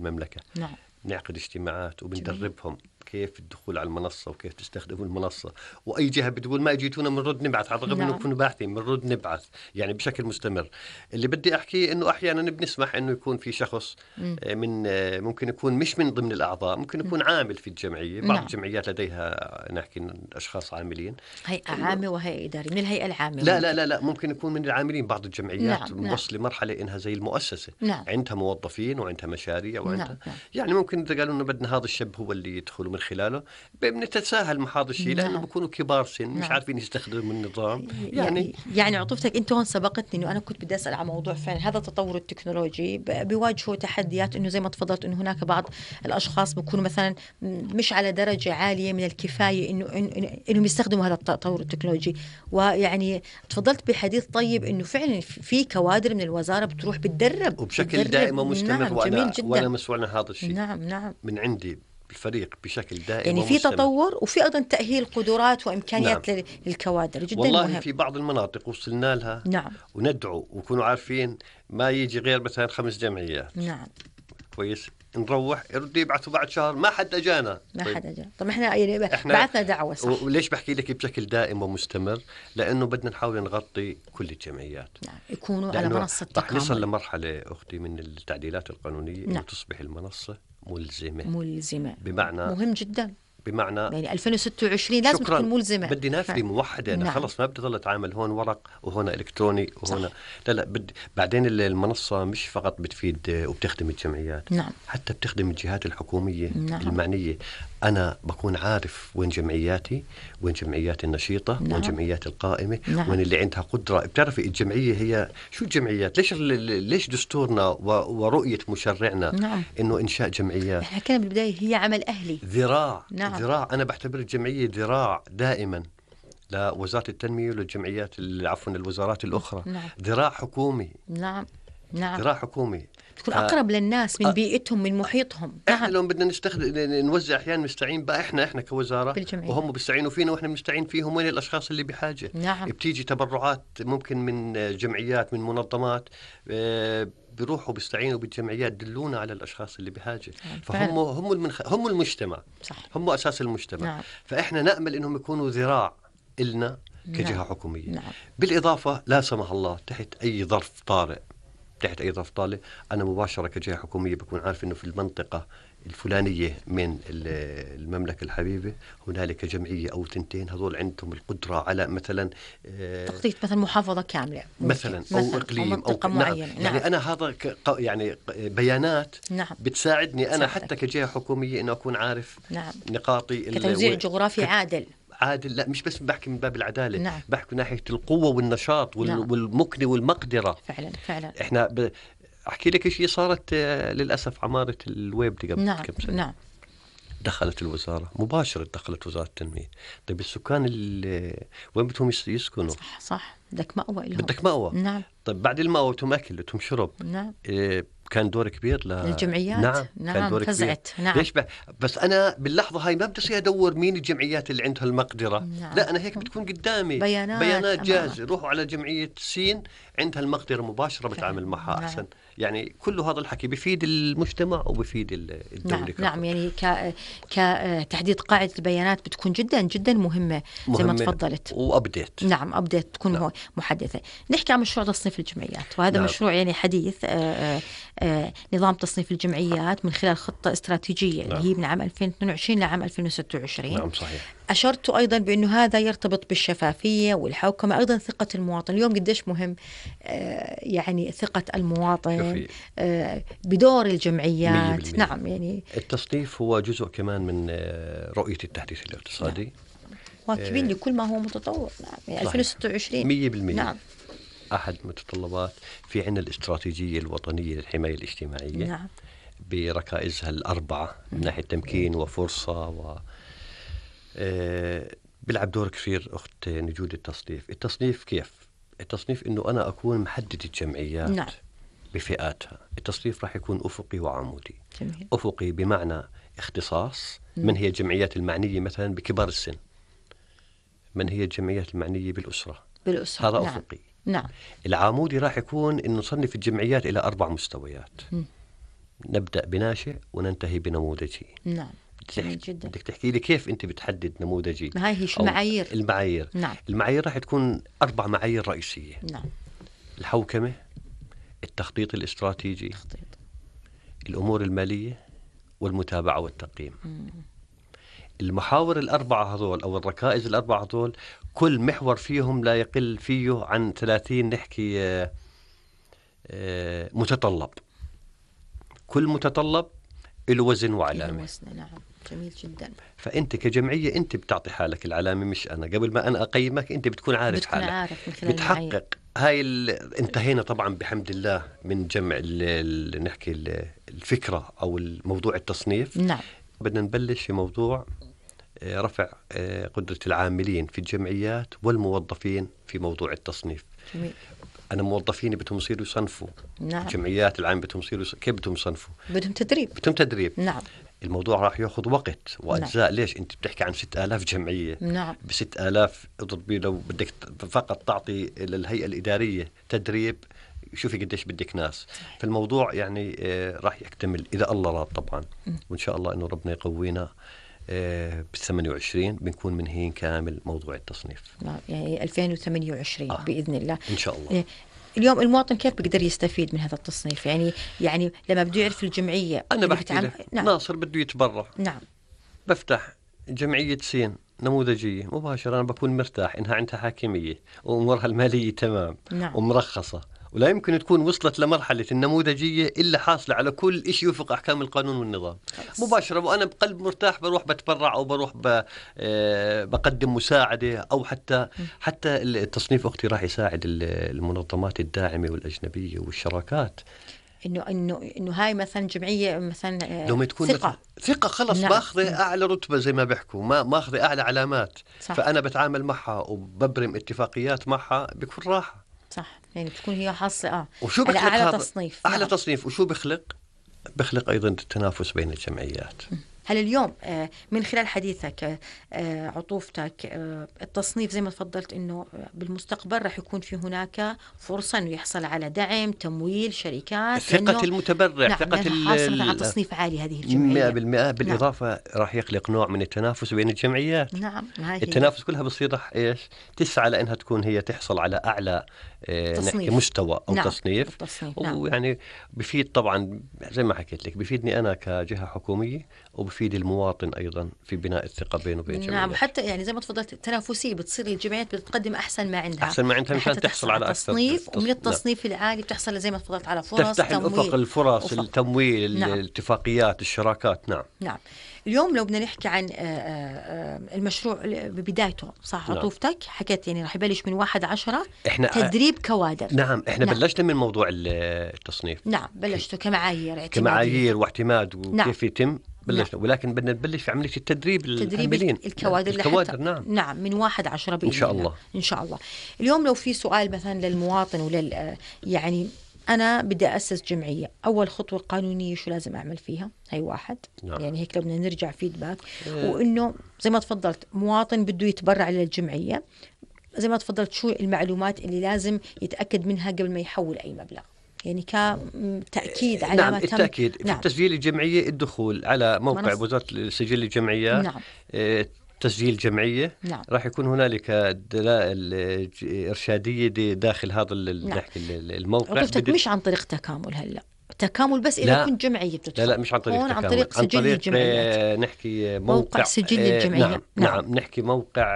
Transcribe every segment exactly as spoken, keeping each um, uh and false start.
المملكة. نعم. نعقد اجتماعات وبندربهم كيف الدخول على المنصة وكيف تستخدموا المنصة، وأي جهة بتقول ما اجيتونا بنرد نبعث، على الرغم نعم. إنه كنا باحثين بنرد نبعث يعني بشكل مستمر. اللي بدي أحكيه إنه أحيانا بنسمح إنه يكون في شخص مم. من ممكن يكون مش من ضمن الأعضاء، ممكن يكون عامل في الجمعية. بعض نعم. الجمعيات لديها نحكي أشخاص عاملين، هيئة عامة وهيئة إدارية، من الهيئة العامة. لا لا لا لا ممكن يكون من العاملين. بعض الجمعيات نعم. موصل لمرحلة إنها زي المؤسسة، نعم. عندها موظفين وعندها مشاريع وعندها نعم. نعم. يعني ممكن إذا قالوا إنه بدنا هذا الشاب هو اللي يدخل من خلاله بنتساهل مع هذا الشيء، لأنه نعم. بيكونوا كبار سن مش نعم. عارفين يستخدموا النظام. يعني يعني يعني عطوفتك انت هون سبقتني انه انا كنت بدي اسال على موضوع فعلا هذا التطور التكنولوجي بيواجهوا تحديات، انه زي ما تفضلت انه هناك بعض الاشخاص بيكونوا مثلا مش على درجه عاليه من الكفايه انه انه انهم يستخدموا هذا التطور التكنولوجي. ويعني تفضلت بحديث طيب انه فعلا في كوادر من الوزاره بتروح بتدرب وبشكل دائم ومستمر. نعم. وأنا جميل جدا. وأنا مسؤول عن هذا الشيء. نعم. نعم. من عندي الفريق بشكل دائم يعني في ومستمر. تطور وفي ايضا تاهيل قدرات وامكانيات نعم. للكوادر جدا والله مهم. في بعض المناطق وصلنا لها. نعم. وندعو ويكونوا عارفين ما يجي غير مثلا خمس جمعيات. نعم. كويس، نروح يرد يبعثوا بعد شهر ما حد اجانا. ما طيب. حد اجى. طب احنا يعني إحنا بعثنا دعوه صح. وليش بحكي لك بشكل دائم ومستمر؟ لانه بدنا نحاول نغطي كل الجمعيات. نعم. يكونوا على منصه رح نصل تكامل. لمرحله اختي من التعديلات القانونيه نعم. انه تصبح المنصه ملزمه. ملزمه. بمعنى مهم جدا. بمعنى يعني ألفين وستة وعشرين لازم شكراً. تكون ملزمه. بدي نافذه نعم. موحده. انا نعم. خلص ما بدي ضل اتعامل هون ورق وهنا الكتروني وهنا صح. لا لا بدي. بعدين المنصه مش فقط بتفيد وبتخدم الجمعيات، نعم. حتى بتخدم الجهات الحكوميه. نعم. المعنيه. انا بكون عارف وين جمعياتي، وين جمعياتي النشيطه. نعم. وين جمعيات القائمه. نعم. وين اللي عندها قدره. بتعرفي الجمعيه هي شو الجمعيات؟ ليش ليش دستورنا ورؤيه مشرعنا نعم. انه انشاء جمعيات؟ احنا كنا بالبدايه هي عمل اهلي. ذراع. نعم. ذراع. انا بعتبر الجمعيه ذراع دائما لوزاره التنميه وللجمعيات عفوا الوزارات الاخرى. نعم. ذراع حكومي. نعم. نعم. ذراع حكومي تكون اقرب للناس من بيئتهم من محيطهم. احنا نعم. لو بدنا نستخدم نوزع احيانا نستعين بقى احنا احنا كوزاره بالجمعية. وهم بيستعينوا فينا واحنا بنستعين فيهم. وين الاشخاص اللي بحاجه؟ نعم. بتيجي تبرعات ممكن من جمعيات من منظمات اه بيروحوا بيستعينوا بالجمعيات دلونا على الاشخاص اللي بحاجه. نعم. فهم هم المنخ... هم المجتمع. صح. هم اساس المجتمع. نعم. فاحنا نامل انهم يكونوا ذراع إلنا كجهه نعم. حكوميه. نعم. بالاضافه لا سمح الله تحت اي ظرف طارئ تحت أي ظرف طارئ أنا مباشرة كجهة حكومية بكون عارف إنه في المنطقة الفلانية من المملكة الحبيبة هنالك جمعية أو تنتين هذول عندهم القدرة على مثلا تغطية مثلا محافظة كاملة مثلا أو مثلاً إقليم أو منطقة أو معينة. نعم. نعم. يعني أنا هذا يعني بيانات نعم. بتساعدني أنا ساعدك. حتى كجهة حكومية إنه أكون عارف نعم. نقاطي كتوزيع جغرافي كت... عادل. عادل. لا مش بس بحكي من باب العدالة. نعم. بحكي من ناحية القوة والنشاط وال... نعم. والمكن والمقدرة. فعلا فعلا. إحنا ب... أحكي لك شيء صارت للأسف عمارة الويب دي قبل نعم. كم سنة. نعم. دخلت الوزارة مباشرة دخلت وزارة التنمية. طيب السكان اللي وين بدهم يسكنوا؟ صح صح. بدك مأوى لهم. بدك مأوى. نعم. طيب بعد المأوى بدهم أكل بدهم شرب. نعم. إيه كان دور كبير للجمعيات. نعم. نعم. كان دور فزعت. كبير. نعم. ليش ب... بس أنا باللحظة هاي ما بدي أصير أدور مين الجمعيات اللي عندها المقدرة. نعم. لا أنا هيك بتكون قدامي بيانات, بيانات جاهزة. أمامك. روحوا على جمعية سين عندها المقدرة مباشرة بتعامل معها. نعم. أحسن. يعني كل هذا الحكي بيفيد المجتمع وبيفيد الدولة. نعم. كفر. نعم يعني ك... كتحديد قاعدة البيانات بتكون جدا جدا مهمة, مهمة زي ما تفضلت. وأبديت. نعم أبديت تكون نعم. محدثة. نحكي عن مشروع تصنيف الجمعيات وهذا نعم. مشروع يعني حديث آآ آآ نظام تصنيف الجمعيات من خلال خطة استراتيجية. نعم. اللي هي من عام ألفين واثنين وعشرين لعام ألفين وستة وعشرين. نعم صحيح. أشرت أيضا بأنه هذا يرتبط بالشفافية والحوكمة أيضا ثقة المواطن. اليوم قديش مهم يعني ثقة المواطن بدور الجمعيات. نعم يعني التصنيف هو جزء كمان من رؤية التحديث الاقتصادي. نعم. واكبين لكل ما هو متطور. نعم يعني ألفين وستة وعشرين مية بالمية. نعم. أحد متطلبات في عنا الاستراتيجية الوطنية للحماية الاجتماعية. نعم. بركائزها الأربعة من ناحية تمكين وفرصة و بيلعب دور كثير أخت نجود التصنيف. التصنيف كيف؟ التصنيف إنه أنا أكون محدد الجمعيات. نعم. بفئاتها. التصنيف راح يكون أفقي وعمودي. جميل. أفقي بمعنى اختصاص. من هي الجمعيات المعنية مثلا بكبار السن؟ من هي الجمعيات المعنية بالأسرة؟ بالأسرة. هذا نعم. أفقي. نعم. العمودي راح يكون إنه نصنف الجمعيات إلى أربع مستويات. م. نبدأ بناشئ وننتهي بنموذجي. نعم جميل جدا. بدك تحكي لي كيف أنت بتحدد نموذجي؟ ما هي هي شو المعايير؟ المعايير نعم. المعايير راح تكون أربع معايير رئيسية. نعم. الحوكمة، التخطيط الاستراتيجي، تخطيط. الأمور المالية، والمتابعة والتقييم. مم. المحاور الأربعة هذول أو الركائز الأربعة هذول كل محور فيهم لا يقل فيه عن ثلاثين نحكي آه، آه، متطلب. كل متطلب له وزن وعلامة. له وزن. نعم جميل جدا. فأنت كجمعية أنت بتعطي حالك العلامة مش أنا. قبل ما أنا أقيمك أنت بتكون عارف بتكون حالك، عارف من خلال بتحقق المعايير. هاي ال... انتهينا طبعا بحمد الله من جمع ال... ال... نحكي ال... الفكرة أو الموضوع التصنيف. نعم. بدنا نبلش في موضوع آه، رفع آه، قدرة العاملين في الجمعيات والموظفين في موضوع التصنيف. جميل. أنا موظفيني بدهم يصيروا يصنفوا. نعم. الجمعيات العام بدهم يصيروا يص... كيف بدهم يصنفوا؟ بدهم تدريب. بدهم تدريب. نعم. الموضوع راح يأخذ وقت وأجزاء. نعم. ليش أنت بتحكي عن ستة آلاف جمعية؟ نعم. بست آلاف اضربي لو بدك فقط تعطي للهيئة الإدارية تدريب، شوفي قديش بدك ناس. فالموضوع يعني آه راح يكتمل إذا الله راد طبعا، وإن شاء الله إنه ربنا يقوينا آه بالثمانية وعشرين بنكون منهين كامل موضوع التصنيف. نعم يعني ألفين وثمانية وعشرين آه. بإذن الله إن شاء الله. اليوم المواطن كيف بيقدر يستفيد من هذا التصنيف؟ يعني يعني لما بده يعرف الجمعية أنا بحكي بتعم... لك نعم. ناصر بده يتبرع. نعم. بفتح جمعية سين نموذجية مباشرة، أنا بكون مرتاح إنها عندها حاكمية وأمورها المالية تمام. نعم. ومرخصة، ولا يمكن تكون وصلت لمرحلة النموذجية إلا حاصلة على كل إشي يوفق أحكام القانون والنظام. خلاص. مباشرة وأنا بقلب مرتاح بروح بتبرع أو بروح ب... آه بقدم مساعدة أو حتى م. حتى التصنيف أختي راح يساعد المنظمات الداعمة والأجنبية والشراكات. انه انه انه هاي مثلا جمعيه مثلا لما تكون ثقه ثقه خلص. نعم. ماخذه اعلى رتبه زي ما بيحكوا، ما ماخذه اعلى علامات. صح. فانا بتعامل معها وببرم اتفاقيات معها بكل راحه. صح. يعني بتكون هي حاصله اه وشو على اعلى هذا؟ تصنيف. اعلى نعم. تصنيف. وشو بخلق؟ بخلق ايضا التنافس بين الجمعيات. هل اليوم من خلال حديثك عطوفتك التصنيف زي ما تفضلت انه بالمستقبل راح يكون في هناك فرصه انه يحصل على دعم، تمويل، شركات، ثقة المتبرع. نعم ثقة حاصلة على تصنيف عالي هذه الجمعية مئة بالمئة. بالإضافة نعم. راح يخلق نوع من التنافس بين الجمعيات. نعم. التنافس كلها بصير راح ايش تسعى لانها تكون هي تحصل على اعلى اه نحكي مستوى او نعم. تصنيف. التصنيف. ويعني نعم. بفيد طبعا زي ما حكيت لك، بفيدني انا كجهة حكومية وبفيد المواطن ايضا في بناء الثقة بينه وبين الجمعيات. نعم. حتى يعني زي ما تفضلت التنافسية بتصير الجمعيات بتقدم احسن ما عندها احسن ما عندها مشان تحصل على تصنيف. ومن التصنيف نعم. العالي بتحصل زي ما تفضلت على فرص تفتح تمويل. الافق، الفرص أفق. التمويل. نعم. الاتفاقيات، الشراكات. نعم. نعم. اليوم لو بدنا نحكي عن المشروع ببدايته صح عطوفتك حكيت يعني راح يبلش من واحد عشرة احنا تدريب كوادر. نعم. احنا نعم. بلشنا من موضوع التصنيف. نعم بلشته كمعايير اعتمادية. كمعايير واعتماد وكيف نعم. يتم بلشنا. نعم. ولكن بدنا نبلش في عملية التدريب تدريب الكوادر. الكوادر نعم. نعم من واحد عشرة بإذن إن شاء الله. الله. إن شاء الله. اليوم لو في سؤال مثلا للمواطن ولل يعني أنا بدي أسس جمعية، أول خطوة قانونية شو لازم أعمل فيها؟ هي واحد. نعم. يعني هيك لو بدنا نرجع فيدباك إيه. وإنه زي ما تفضلت مواطن بده يتبرع للجمعية، زي ما تفضلت شو المعلومات اللي لازم يتأكد منها قبل ما يحول أي مبلغ؟ يعني كتأكيد على نعم ما تم. التأكيد نعم. في تسجيل الجمعية الدخول على موقع منص... وزارة سجل الجمعيات. نعم. اه تسجيل جمعية. نعم. راح يكون هنالك دلائل إرشادية داخل هذا نعم. الموقع. عطوفتك مش عن طريق تكامل هلا تكامل بس إذا كنت جمعية بتدفع. لا لا مش عن طريق تكامل. عن طريق سجل عن طريق الجمعيات. نحكي موقع, موقع سجل الجمعية. نعم. نعم. نعم نحكي موقع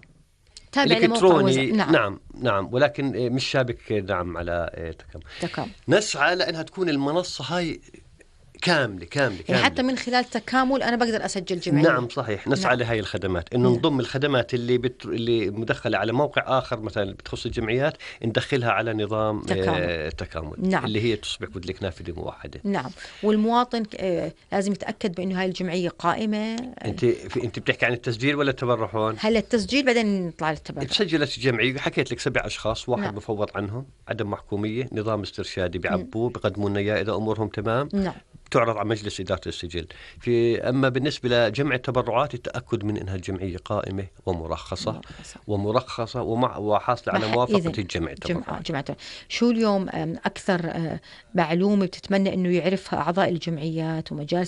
تابع إلكتروني. نعم. نعم نعم ولكن مش شابك نعم على تكامل. تكامل. نسعى لأنها تكون المنصة هاي كاملة كاملة كاملة. يعني حتى من خلال تكامل أنا بقدر أسجل جمعية. نعم صحيح. نسعى نعم. لهي الخدمات إنه نعم. نضم الخدمات اللي بت... اللي مدخلة على موقع آخر مثلا بتخص الجمعيات ندخلها على نظام تكامل, آه... تكامل. نعم. اللي هي تصبح بدلك نافذة موحدة. نعم. والمواطن آه... لازم يتأكد بأنه هاي الجمعية قائمة. أنت في... أنت بتحكي عن التسجيل ولا التبرع هون؟ هلا التسجيل بعدين نطلع للتبرع. تسجلت الجمعية حكيت لك سبع أشخاص، واحد نعم. بفوض عنهم عدم محكومية، نظام استرشادي بيعبوه بقدموا لنا إياه إذا أمورهم تمام. نعم. تعرض على مجلس إدارة السجل. في أما بالنسبة لجمع التبرعات التأكد من أنها الجمعية قائمة ومرخصة مرخصة. ومرخصة ومع وحاصلة على مح- موافقة إذن الجمع جمع التبرعات. جمعة شو اليوم أم، أكثر أه، معلومة بتتمنى إنه يعرفها أعضاء الجمعيات ومجالس